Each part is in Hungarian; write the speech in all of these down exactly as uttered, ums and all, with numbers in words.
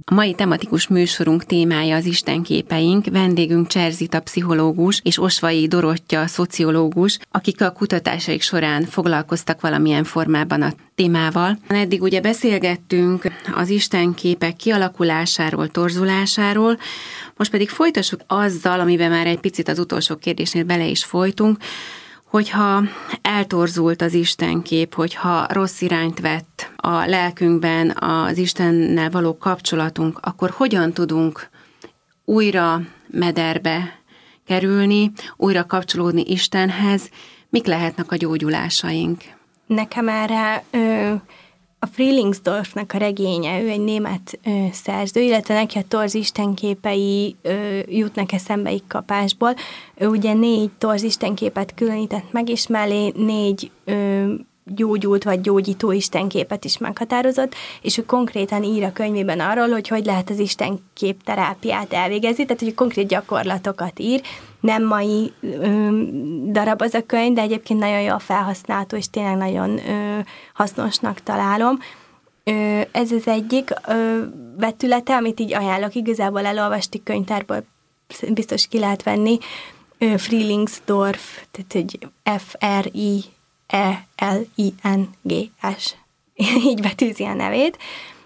A mai tematikus műsorunk témája az istenképeink, vendégünk Cserzita pszichológus és Osvai Dorottya szociológus, akik a kutatásaik során foglalkoztak valamilyen formában a témával. Eddig ugye beszélgettünk az istenképek kialakulásáról, torzulásáról, most pedig folytassuk azzal, amiben már egy picit az utolsó kérdésnél bele is folytunk, hogyha eltorzult az istenkép, hogyha rossz irányt vett a lelkünkben az Istennel való kapcsolatunk, akkor hogyan tudunk újra mederbe kerülni, újra kapcsolódni Istenhez, mik lehetnek a gyógyulásaink? Nekem erre ö, a Frühlingsdorfnak a regénye, ő egy német ö, szerző, illetve neki a torz istenképei ö, jutnak eszembe így kapásból. Ő ugye négy torz istenképet különített meg, és mellé négy ö, gyógyult vagy gyógyító istenképet is meghatározott, és ő konkrétan ír a könyvében arról, hogy hogy lehet az istenkép terápiát elvégezni, tehát hogy konkrét gyakorlatokat ír. Nem mai ö, darab az a könyv, de egyébként nagyon jól felhasználható, és tényleg nagyon ö, hasznosnak találom. Ö, ez az egyik ö, vetülete, amit így ajánlok, igazából elolvasti könyvtárból, biztos ki lehet venni. Ö, Frühlingsdorf, tehát egy F R I E L I N G S, így betűzi a nevét.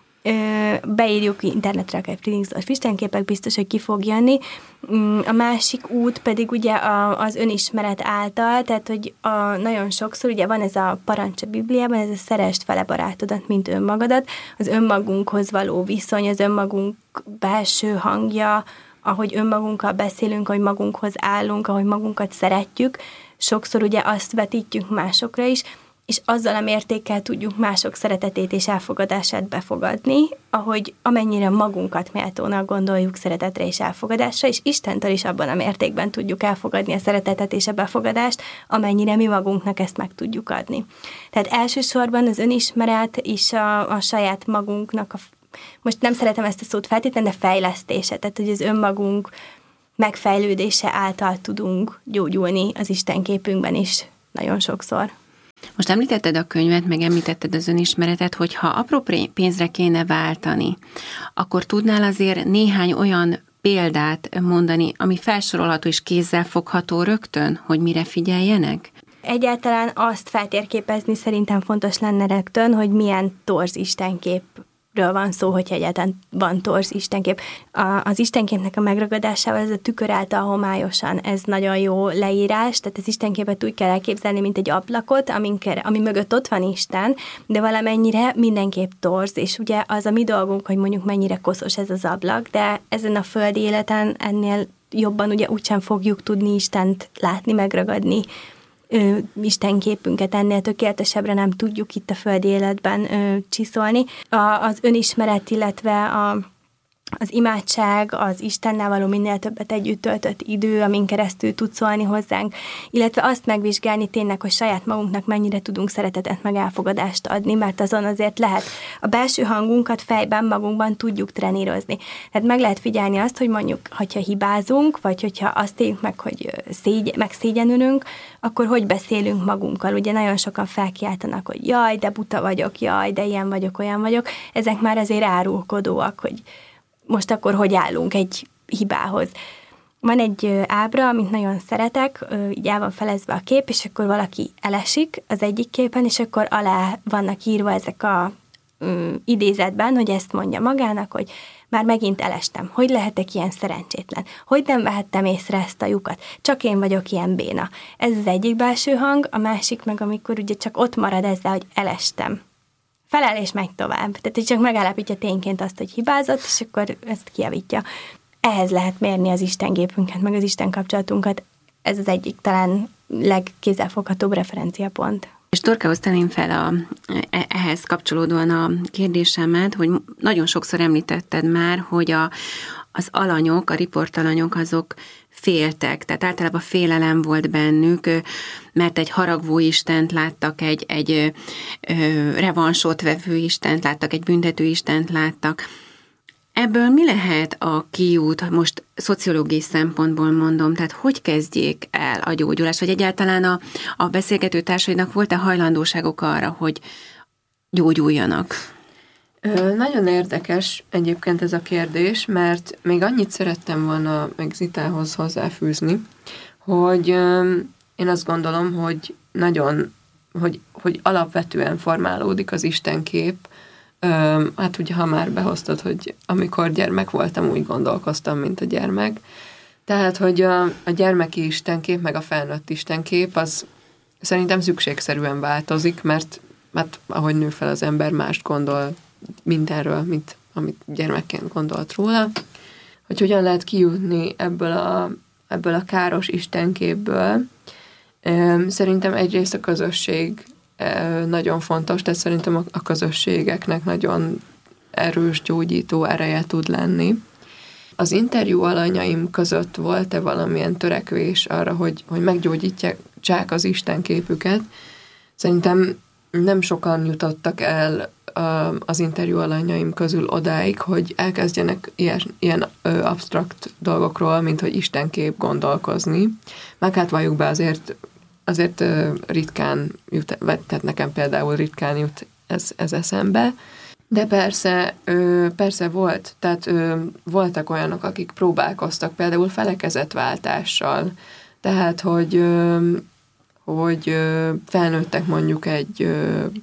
Beírjuk internetre akár Frühlingsdorf istenképek, biztos, hogy ki fog jönni. A másik út pedig ugye az önismeret által, tehát hogy a, nagyon sokszor ugye van ez a parancs a Bibliában, ez a szeresd fele barátodat, mint önmagadat, az önmagunkhoz való viszony, az önmagunk belső hangja, ahogy önmagunkkal beszélünk, ahogy magunkhoz állunk, ahogy magunkat szeretjük, sokszor ugye azt vetítjük másokra is, és azzal a mértékkel tudjuk mások szeretetét és elfogadását befogadni, ahogy amennyire magunkat méltónak gondoljuk szeretetre és elfogadásra, és Istentől is abban a mértékben tudjuk elfogadni a szeretetet és a befogadást, amennyire mi magunknak ezt meg tudjuk adni. Tehát elsősorban az önismeret és a, a saját magunknak, a, most nem szeretem ezt a szót feltétlenül, de fejlesztése, tehát hogy az önmagunk megfejlődése által tudunk gyógyulni az istenképünkben is nagyon sokszor. Most említetted a könyvet, meg említetted az önismeretet, hogy ha apró pénzre kéne váltani, akkor tudnál azért néhány olyan példát mondani, ami felsorolható és kézzel fogható rögtön, hogy mire figyeljenek? Egyáltalán azt feltérképezni szerintem fontos lenne rögtön, hogy milyen torz istenkép ről van szó, hogy egyáltalán van torz istenkép. A, az istenképnek a megragadásával ez a tükör által homályosan, ez nagyon jó leírás, tehát az istenképet úgy kell elképzelni, mint egy ablakot, aminker, ami mögött ott van Isten, de valamennyire mindenképp torz, és ugye az a mi dolgunk, hogy mondjuk mennyire koszos ez az ablak, de ezen a földi életen ennél jobban ugye úgysem fogjuk tudni Istent látni, megragadni, Ö, istenképünket ennél tökéletesebbre nem tudjuk itt a földi életben ö, csiszolni. A, az önismeret, illetve a, az imádság, az Istennel való minél többet együtt töltött idő, amin keresztül tud szólni hozzánk, illetve azt megvizsgálni tényleg, hogy saját magunknak mennyire tudunk szeretetet meg elfogadást adni, mert azon azért lehet a belső hangunkat fejben, magunkban tudjuk trenírozni. Tehát meg lehet figyelni azt, hogy mondjuk, hogyha hibázunk, vagy hogyha azt éljük meg, hogy szégy, megszégyenülünk, akkor hogy beszélünk magunkkal. Ugye nagyon sokan felkiáltanak, hogy jaj, de buta vagyok, jaj, de ilyen vagyok, olyan vagyok. Ezek már azért árulkodóak, hogy most akkor hogy állunk egy hibához. Van egy ábra, amit nagyon szeretek, így el van felezve a kép, és akkor valaki elesik az egyik képen, és akkor alá vannak írva ezek a um, idézetben, hogy ezt mondja magának, hogy már megint elestem. Hogy lehetek ilyen szerencsétlen? Hogy nem vehettem észre ezt a lyukat? Csak én vagyok ilyen béna. Ez az egyik belső hang, a másik meg, amikor ugye csak ott marad ezzel, hogy elestem. Felel és megy tovább. Tehát, hogy csak megállapítja tényként azt, hogy hibázott, és akkor ezt kijavítja. Ehhez lehet mérni az istengépünket, meg az Isten kapcsolatunkat. Ez az egyik talán legkézzelfoghatóbb referenciapont. És Dorkához tenném fel a, ehhez kapcsolódóan a kérdésemet, hogy nagyon sokszor említetted már, hogy a, az alanyok, a riportalanyok azok féltek, tehát általában félelem volt bennük, mert egy haragvó istent láttak, egy, egy ö, revansot vevő istent láttak, egy büntető istent láttak. Ebből mi lehet a kiút, most szociológiai szempontból mondom, tehát hogy kezdjék el a gyógyulást, vagy egyáltalán a, a beszélgető társaidnak volt-e hajlandóságok arra, hogy gyógyuljanak? Ö, nagyon érdekes egyébként ez a kérdés, mert még annyit szerettem volna meg Zitához hozzáfűzni, hogy ö, én azt gondolom, hogy nagyon, hogy, hogy alapvetően formálódik az istenkép. Ö, hát ugye, ha már behoztad, hogy amikor gyermek voltam, úgy gondolkoztam, mint a gyermek. Tehát, hogy a, a gyermeki istenkép, meg a felnőtt istenkép, az szerintem szükségszerűen változik, mert, mert ahogy nő fel az ember, mást gondol mindenről, mint amit gyermekként gondolt róla. Hogy hogyan lehet kijutni ebből a, ebből a káros istenképből. Szerintem egyrészt a közösség nagyon fontos, tehát szerintem a közösségeknek nagyon erős gyógyító ereje tud lenni. Az interjú alanyaim között volt-e valamilyen törekvés arra, hogy, hogy meggyógyítsák az istenképüket? Szerintem nem sokan jutottak el az interjú alanyaim közül odáig, hogy elkezdjenek ilyen, ilyen absztrakt dolgokról, mint hogy istenkép gondolkozni. Meg hát valljuk be, azért, azért ritkán jut, vagy tehát nekem például ritkán jut ez, ez eszembe. De persze, persze volt, tehát voltak olyanok, akik próbálkoztak például felekezetváltással. Tehát, hogy, hogy felnőttek mondjuk egy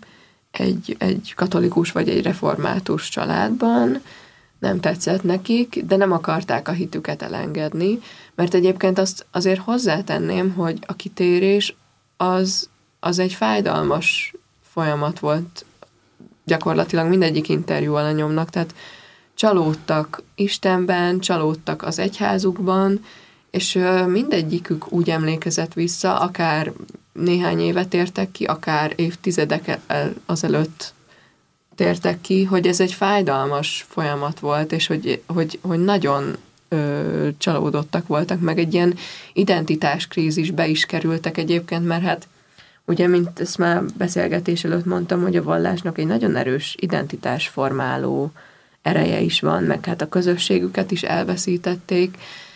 Egy, egy katolikus vagy egy református családban, nem tetszett nekik, de nem akarták a hitüket elengedni, mert egyébként azt azért hozzátenném, hogy a kitérés az, az egy fájdalmas folyamat volt gyakorlatilag mindegyik interjú alanyomnak, tehát csalódtak Istenben, csalódtak az egyházukban, és mindegyikük úgy emlékezett vissza, akár néhány évet tértek ki, akár évtizedek azelőtt tértek ki, hogy ez egy fájdalmas folyamat volt, és hogy, hogy, hogy nagyon ö, csalódottak voltak, meg egy ilyen identitáskrízisbe is kerültek egyébként, mert hát ugye, mint ezt már beszélgetés előtt mondtam, hogy a vallásnak egy nagyon erős identitásformáló ereje is van, meg hát a közösségüket is elveszítették,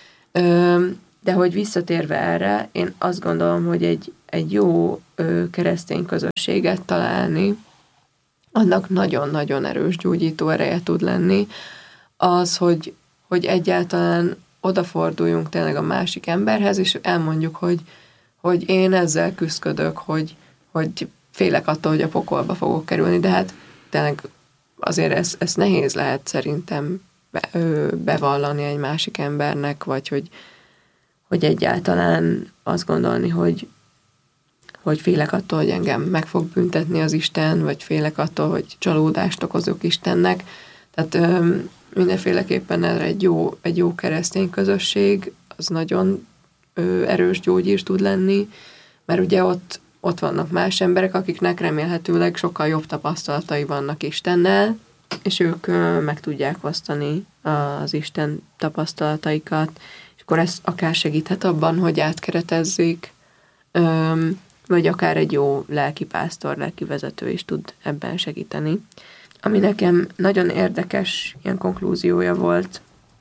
ö, de hogy visszatérve erre, én azt gondolom, hogy egy egy jó ö, keresztény közösséget találni, annak nagyon-nagyon erős gyógyító ereje tud lenni. Az, hogy, hogy egyáltalán odaforduljunk tényleg a másik emberhez, és elmondjuk, hogy, hogy én ezzel küszködök, hogy, hogy félek attól, hogy a pokolba fogok kerülni, de hát tényleg azért ez, ez nehéz lehet szerintem be, ö, bevallani egy másik embernek, vagy hogy, hogy egyáltalán azt gondolni, hogy hogy félek attól, hogy engem meg fog büntetni az Isten, vagy félek attól, hogy csalódást okozok Istennek. Tehát ö, mindenféleképpen erre egy jó, egy jó keresztény közösség, az nagyon ö, erős gyógyír tud lenni, mert ugye ott, ott vannak más emberek, akiknek remélhetőleg sokkal jobb tapasztalatai vannak Istennel, és ők ö, meg tudják osztani az Isten tapasztalataikat, és akkor ez akár segíthet abban, hogy átkeretezzék, ö, vagy akár egy jó lelkipásztor, lelkivezető is tud ebben segíteni. Ami nekem nagyon érdekes ilyen konklúziója volt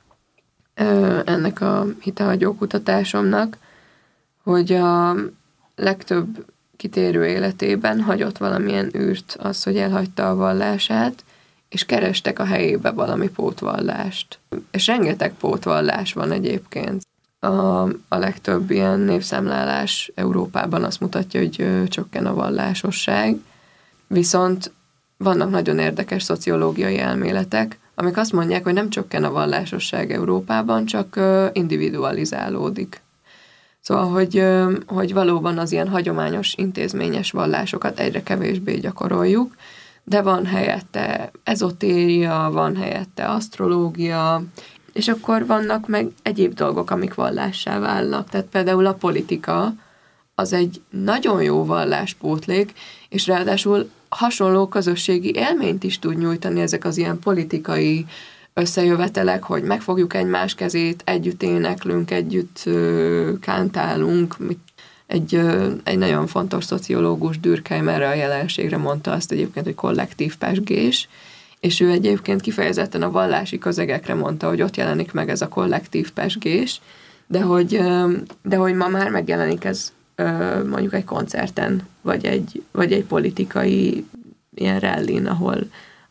ö, ennek a hitehagyó kutatásomnak, hogy a legtöbb kitérő életében hagyott valamilyen űrt az, hogy elhagyta a vallását, és kerestek a helyébe valami pótvallást. És rengeteg pótvallás van egyébként. A, a legtöbb ilyen népszámlálás Európában azt mutatja, hogy ö, csökken a vallásosság, viszont vannak nagyon érdekes szociológiai elméletek, amik azt mondják, hogy nem csökken a vallásosság Európában, csak ö, individualizálódik. Szóval, hogy, ö, hogy valóban az ilyen hagyományos intézményes vallásokat egyre kevésbé gyakoroljuk, de van helyette ezotéria, van helyette asztrológia, és akkor vannak meg egyéb dolgok, amik vallássá válnak. Tehát például a politika az egy nagyon jó valláspótlék, és ráadásul hasonló közösségi élményt is tud nyújtani ezek az ilyen politikai összejövetelek, hogy megfogjuk egymás kezét, együtt éneklünk, együtt ö, kántálunk. Egy, ö, egy nagyon fontos szociológus, Durkheim erre a jelenségre mondta azt egyébként, hogy kollektív pezsgés, és ő egyébként kifejezetten a vallási közegekre mondta, hogy ott jelenik meg ez a kollektív pezsgés, de hogy, de hogy ma már megjelenik ez mondjuk egy koncerten, vagy egy, vagy egy politikai ilyen rallin, ahol,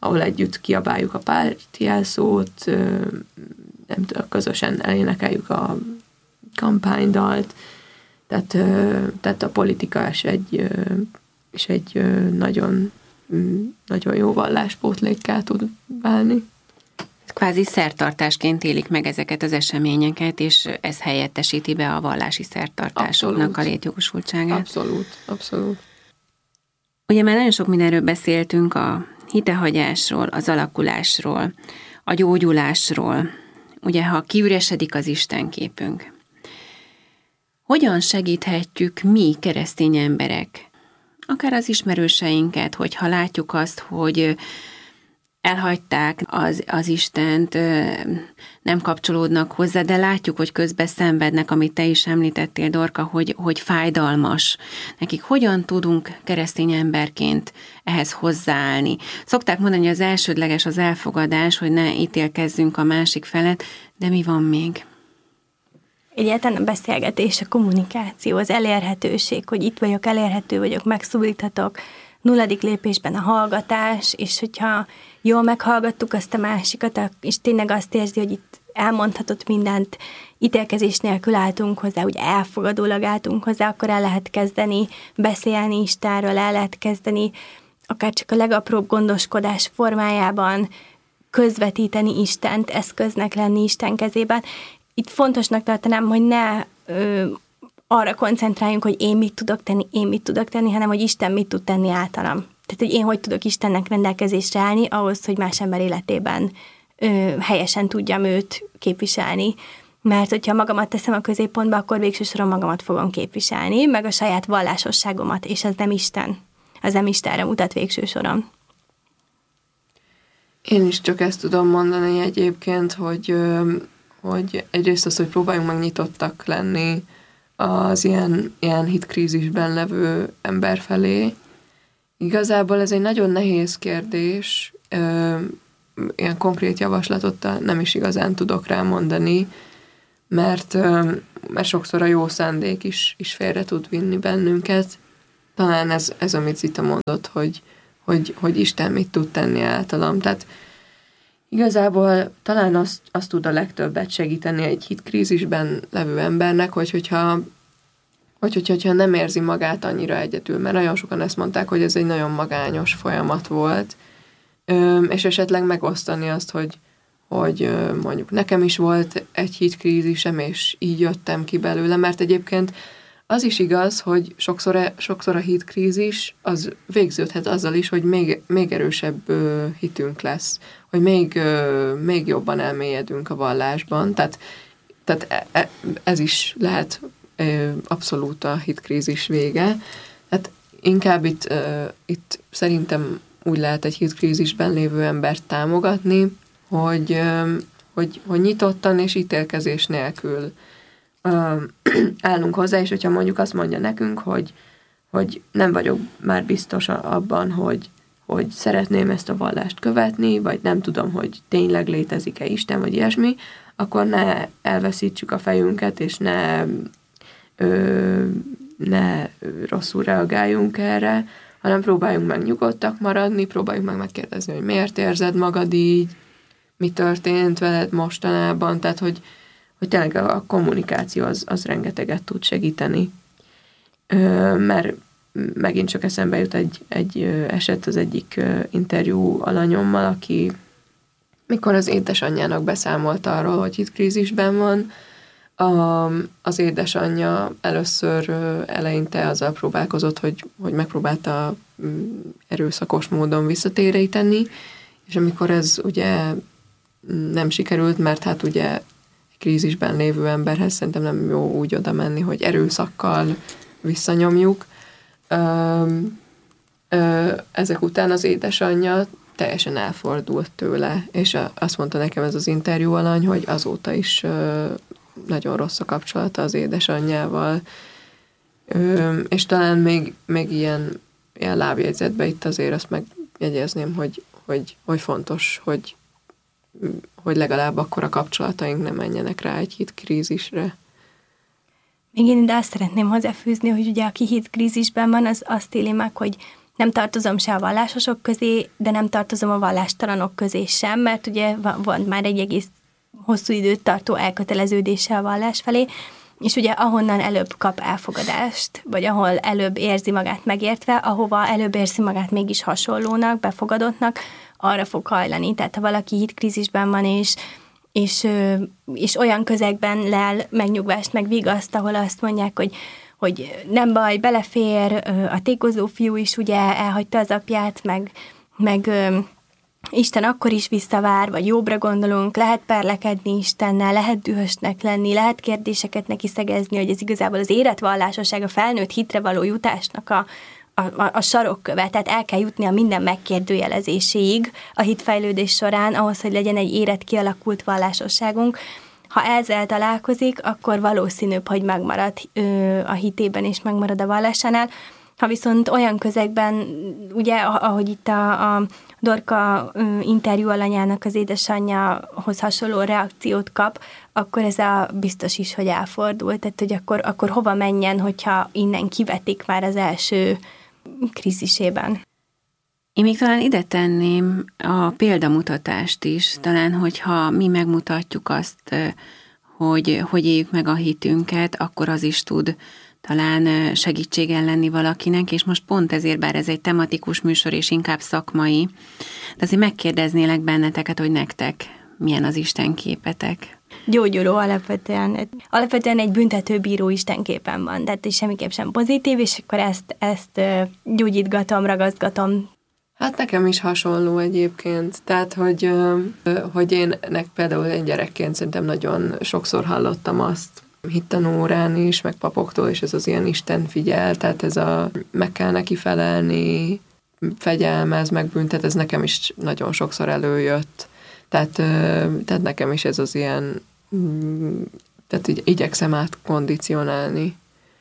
ahol együtt kiabáljuk a párti jelszót, nem tudom, közösen elénekeljük a kampánydalt, tehát, tehát a politika is egy, is egy nagyon, nagyon jó valláspótlékká tud válni. Kvázi szertartásként élik meg ezeket az eseményeket, és ez helyettesíti be a vallási szertartásoknak abszolút. A létjogosultságát. Abszolút, abszolút. Ugye már nagyon sok mindenről beszéltünk, a hitehagyásról, az alakulásról, a gyógyulásról, ugye ha kiüresedik az istenképünk. Hogyan segíthetjük mi, keresztény emberek, akár az ismerőseinket, hogyha látjuk azt, hogy elhagyták az, az Istent, nem kapcsolódnak hozzá, de látjuk, hogy közben szenvednek, amit te is említettél, Dorka, hogy, hogy fájdalmas nekik. Hogyan tudunk keresztény emberként ehhez hozzáállni? Szokták mondani, hogy az elsődleges az elfogadás, hogy ne ítélkezzünk a másik felett, de mi van még? Egyáltalán a beszélgetés, a kommunikáció, az elérhetőség, hogy itt vagyok, elérhető vagyok, megszólíthatok, nulladik lépésben a hallgatás, és hogyha jól meghallgattuk azt a másikat, és tényleg azt érzi, hogy itt elmondhatott mindent, ítélkezés nélkül álltunk hozzá, úgy elfogadólag álltunk hozzá, akkor el lehet kezdeni beszélni Istenről, el lehet kezdeni akár csak a legapróbb gondoskodás formájában közvetíteni Istent, eszköznek lenni Isten kezében. Itt fontosnak tartanám, hogy ne ö, arra koncentráljunk, hogy én mit tudok tenni, én mit tudok tenni, hanem hogy Isten mit tud tenni általam. Tehát, hogy én hogy tudok Istennek rendelkezésre állni ahhoz, hogy más ember életében ö, helyesen tudjam őt képviselni. Mert hogyha magamat teszem a középpontba, akkor végső soron magamat fogom képviselni, meg a saját vallásosságomat, és ez nem Isten. Az nem Istenre mutat végső soron. Én is csak ezt tudom mondani egyébként, hogy, hogy egyrészt az, hogy próbáljunk meg nyitottak lenni az ilyen, ilyen hitkrízisben levő ember felé. Igazából ez egy nagyon nehéz kérdés, ilyen konkrét javaslatot nem is igazán tudok rá mondani, mert, mert sokszor a jó szándék is, is félre tud vinni bennünket. Talán ez, ez amit Zita mondott, hogy, hogy, hogy Isten mit tud tenni általam. Tehát igazából talán azt, azt tud a legtöbbet segíteni egy hitkrízisben levő embernek, hogy hogyha, hogy, hogy, hogyha nem érzi magát annyira egyedül, mert nagyon sokan ezt mondták, hogy ez egy nagyon magányos folyamat volt, és esetleg megosztani azt, hogy, hogy mondjuk nekem is volt egy hitkrízisem, és így jöttem ki belőle, mert egyébként az is igaz, hogy sokszor, sokszor a hitkrízis az végződhet azzal is, hogy még, még erősebb hitünk lesz, hogy még, még jobban elmélyedünk a vallásban. Tehát, tehát ez is lehet abszolút a hitkrízis vége. Tehát inkább itt, itt szerintem úgy lehet egy hitkrízisben lévő embert támogatni, hogy, hogy, hogy nyitottan és ítélkezés nélkül állunk hozzá, és hogyha mondjuk azt mondja nekünk, hogy, hogy nem vagyok már biztos abban, hogy, hogy szeretném ezt a vallást követni, vagy nem tudom, hogy tényleg létezik-e Isten, vagy ilyesmi, akkor ne elveszítsük a fejünket, és ne, ö, ne rosszul reagáljunk erre, hanem próbáljunk meg nyugodtak maradni, próbáljuk meg megkérdezni, hogy miért érzed magad így, mi történt veled mostanában, tehát hogy hogy tényleg a kommunikáció az, az rengeteget tud segíteni. Ö, mert megint csak eszembe jut egy, egy eset az egyik interjú alanyommal, aki mikor az édesanyjának beszámolt arról, hogy itt krízisben van, a, az édesanyja először eleinte azzal próbálkozott, hogy, hogy megpróbálta erőszakos módon visszatéríteni, és amikor ez ugye nem sikerült, mert hát ugye krízisben lévő emberhez szerintem nem jó úgy oda menni, hogy erőszakkal visszanyomjuk. Ö, ö, ezek után az édesanyja teljesen elfordult tőle, és azt mondta nekem ez az interjú alany, hogy azóta is ö, nagyon rossz a kapcsolata az édesanyjával, ö, és talán még, még ilyen, ilyen lábjegyzetben itt azért azt megjegyezném, hogy, hogy, hogy fontos, hogy hogy legalább akkor a kapcsolataink nem menjenek rá egy hitkrízisre. Még én ide azt szeretném hozzáfűzni, hogy ugye aki hitkrízisben van, az azt éli meg, hogy nem tartozom se a vallásosok közé, de nem tartozom a vallástalanok közé sem, mert ugye van már egy egész hosszú időt tartó elköteleződése a vallás felé, és ugye ahonnan előbb kap elfogadást, vagy ahol előbb érzi magát megértve, ahova előbb érzi magát mégis hasonlónak, befogadottnak, arra fog hajlani. Tehát ha valaki hitkrízisben van, és, és, és olyan közegben lel megnyugvást, meg vigaszt, ahol azt mondják, hogy, hogy nem baj, belefér, a tékozó fiú is ugye elhagyta az apját, meg, meg Isten akkor is visszavár, vagy jobbra gondolunk, lehet perlekedni Istennel, lehet dühösnek lenni, lehet kérdéseket neki szegezni, hogy ez igazából az életvallásosság, a felnőtt hitre való jutásnak a, a, a sarokköve, tehát el kell jutni a minden megkérdőjelezéséig a hitfejlődés során, ahhoz, hogy legyen egy érett kialakult vallásosságunk. Ha ezzel találkozik, akkor valószínűbb, hogy megmarad ö, a hitében és megmarad a vallásánál. Ha viszont olyan közegben, ugye, ahogy itt a, a Dorka interjú alanyának az édesanyjához hasonló reakciót kap, akkor ez a biztos is, hogy elfordult. Tehát, hogy akkor, akkor hova menjen, hogyha innen kivetik már az első krízisében. Én még talán ide tenném a példamutatást is, talán, hogyha mi megmutatjuk azt, hogy, hogy éljük meg a hitünket, akkor az is tud talán segítségen lenni valakinek, és most pont ezért, bár ez egy tematikus műsor, és inkább szakmai, de azért megkérdeznélek benneteket, hogy nektek milyen az istenképetek. Gyógyuló alapvetően. Alapvetően egy büntetőbíró istenképen van, tehát semmiképp sem pozitív, és akkor ezt, ezt gyógyítgatom, ragaszgatom. Hát nekem is hasonló egyébként, tehát, hogy, hogy én nek például egy gyerekként szerintem nagyon sokszor hallottam azt, hittanórán is, meg papoktól, és ez az ilyen Isten figyel, tehát ez a meg kell neki felelni, fegyelmez, megbüntet, ez nekem is nagyon sokszor előjött. Tehát, tehát nekem is ez az ilyen, tehát így igyekszem átkondicionálni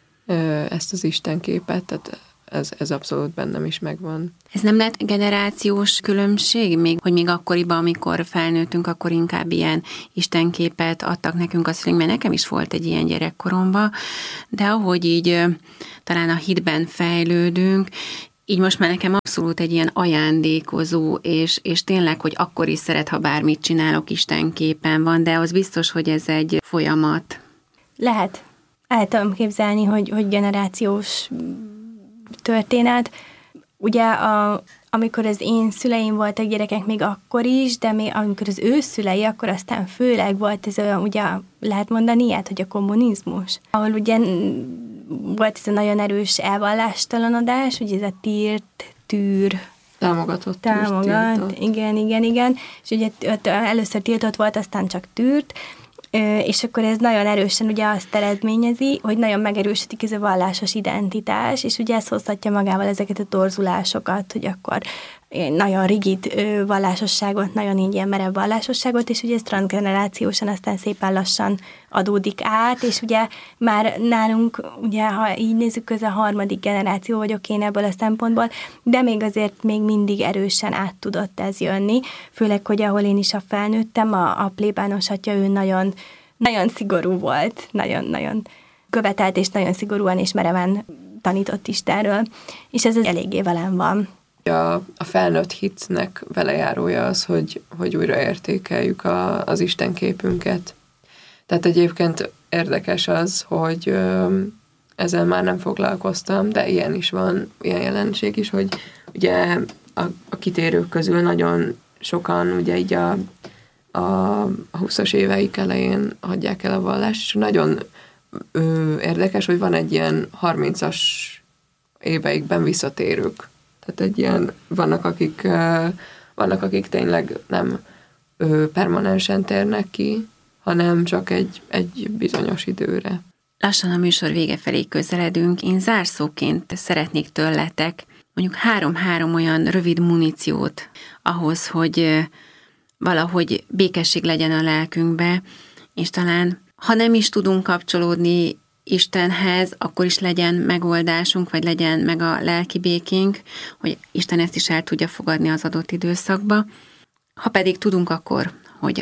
ezt az istenképet, tehát ez, ez abszolút bennem is megvan. Ez nem lehet generációs különbség? Még, hogy még akkoriban, amikor felnőttünk, akkor inkább ilyen istenképet adtak nekünk a szüleink, mert nekem is volt egy ilyen gyerekkoromban, de ahogy így talán a hitben fejlődünk, így most már nekem abszolút egy ilyen ajándékozó, és, és tényleg, hogy akkor is szeret, ha bármit csinálok, istenképen van, de az biztos, hogy ez egy folyamat. Lehet. El tudom képzelni, hogy, hogy generációs történet. Ugye a, amikor az én szüleim voltak gyerekek, még akkor is, de még amikor az ő szülei, akkor aztán főleg volt ez a, ugye lehet mondani ilyet, hogy a kommunizmus, ahol ugye volt ez a nagyon erős elvallástalanodás, ugye ez a tírt, tűr, támogatott, támogat, igen, igen, igen, és ugye először tiltott volt, aztán csak tűrt, és akkor ez nagyon erősen ugye azt eredményezi, hogy nagyon megerősödik ez a vallásos identitás, és ugye ez hozhatja magával ezeket a torzulásokat, hogy akkor nagyon rigid vallásosságot, nagyon így ilyen merev vallásosságot, és ugye ez transgenerációsan aztán szépen lassan adódik át, és ugye már nálunk, ugye ha így nézzük, ez a harmadik generáció vagyok én ebből a szempontból, de még azért még mindig erősen át tudott ez jönni, főleg, hogy ahol én is a felnőttem, a, a plébános atya, ő nagyon, nagyon szigorú volt, nagyon-nagyon követelt, és nagyon szigorúan és mereven tanított Istenről, és ez eléggé velem van. A, a felnőtt hitnek velejárója az, hogy, hogy újraértékeljük a, az istenképünket. Tehát egyébként érdekes az, hogy ö, ezzel már nem foglalkoztam, de ilyen is van, ilyen jelenség is, hogy ugye a, a kitérők közül nagyon sokan ugye így a, a huszas éveik elején hagyják el a vallást, és nagyon ö, érdekes, hogy van egy ilyen harmincas éveikben visszatérők. Tehát egy ilyen, vannak akik, vannak akik tényleg nem permanensen térnek ki, hanem csak egy, egy bizonyos időre. Lassan a műsor vége felé közeledünk. Én zárszóként szeretnék tőletek mondjuk három-három olyan rövid muníciót ahhoz, hogy valahogy békesség legyen a lelkünkbe, és talán, ha nem is tudunk kapcsolódni Istenhez, akkor is legyen megoldásunk, vagy legyen meg a lelki békénk, hogy Isten ezt is el tudja fogadni az adott időszakba. Ha pedig tudunk, akkor hogyan?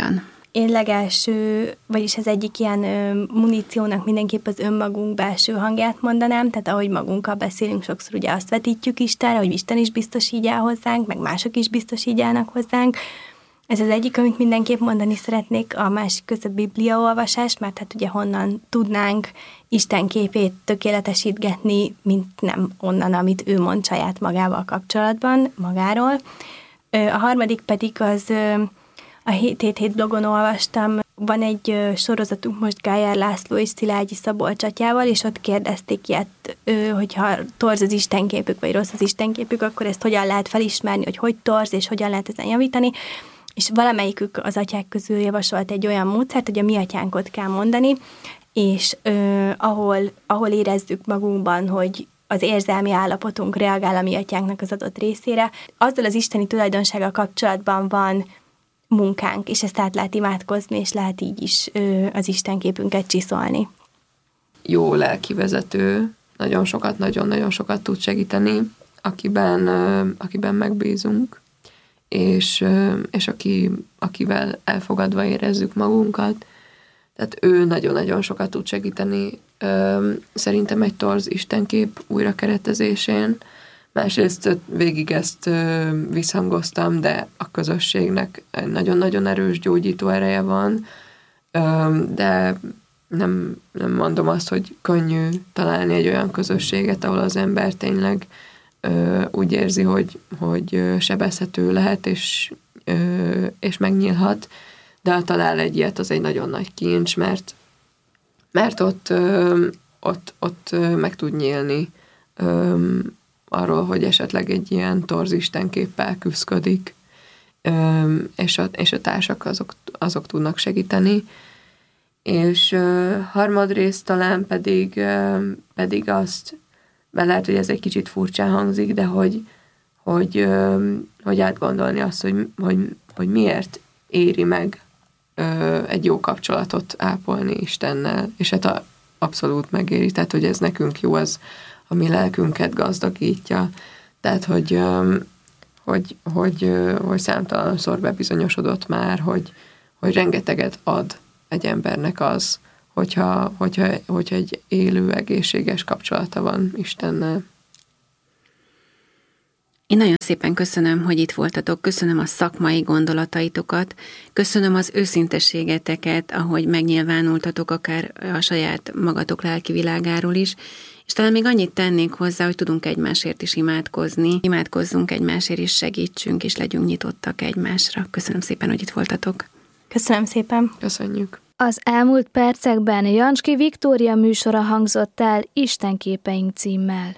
Én legelső, vagyis az egyik ilyen ö, muníciónak mindenképp az önmagunk belső hangját mondanám, tehát ahogy magunkkal beszélünk, sokszor ugye azt vetítjük Istenre, hogy Isten is biztos így áll hozzánk, meg mások is biztos így állnak hozzánk. Ez az egyik, amit mindenképp mondani szeretnék, a másik köz a bibliaolvasás, mert hát ugye honnan tudnánk Isten képét tökéletesítgetni, mint nem onnan, amit ő mond saját magával kapcsolatban, magáról. A harmadik pedig az, a hét hét hét blogon olvastam, van egy sorozatunk most Gályár László és Szilágyi Szabolcs atyával, és ott kérdezték ilyet, hogyha torz az istenképük, vagy rossz az istenképük, akkor ezt hogyan lehet felismerni, hogy hogy torz, és hogyan lehet ezen javítani. És valamelyikük az atyák közül javasolt egy olyan módszert, hogy a mi atyánkot kell mondani, és ö, ahol, ahol érezzük magunkban, hogy az érzelmi állapotunk reagál a mi atyánknak az adott részére, azzal az isteni tulajdonsággal kapcsolatban van munkánk, és ezt át lehet imádkozni, és lehet így is ö, az istenképünket csiszolni. Jó lelkivezető, nagyon sokat, nagyon-nagyon sokat tud segíteni, akiben, ö, akiben megbízunk, és, és aki, akivel elfogadva érezzük magunkat. Tehát ő nagyon-nagyon sokat tud segíteni szerintem egy torz istenkép újrakeretezésén. Másrészt végig ezt visszhangoztam, de a közösségnek nagyon-nagyon erős gyógyító ereje van, de nem, nem mondom azt, hogy könnyű találni egy olyan közösséget, ahol az ember tényleg úgy érzi, hogy, hogy sebezhető lehet, és, és megnyílhat, de ha talál egy ilyet, az egy nagyon nagy kincs, mert, mert ott, ott, ott meg tud nyílni arról, hogy esetleg egy ilyen torz istenképpel küszködik, és a, és a társak azok, azok tudnak segíteni. És harmadrészt talán pedig, pedig azt, mert lehet, hogy ez egy kicsit furcsán hangzik, de hogy, hogy, hogy átgondolni azt, hogy, hogy, hogy miért éri meg egy jó kapcsolatot ápolni Istennel, és hát a, abszolút megéri, tehát hogy ez nekünk jó, az a mi lelkünket gazdagítja, tehát hogy, hogy, hogy, hogy számtalanszor bebizonyosodott már, hogy, hogy rengeteget ad egy embernek az, hogyha, hogyha, hogyha egy élő, egészséges kapcsolata van Istennel. Én nagyon szépen köszönöm, hogy itt voltatok, köszönöm a szakmai gondolataitokat, köszönöm az őszintességeteket, ahogy megnyilvánultatok akár a saját magatok lelki világáról is, és talán még annyit tennék hozzá, hogy tudunk egymásért is imádkozni, imádkozzunk egymásért is, segítsünk, és legyünk nyitottak egymásra. Köszönöm szépen, hogy itt voltatok. Köszönöm szépen. Köszönjük. Az elmúlt percekben Janski Viktória műsora hangzott el Istenképeink címmel.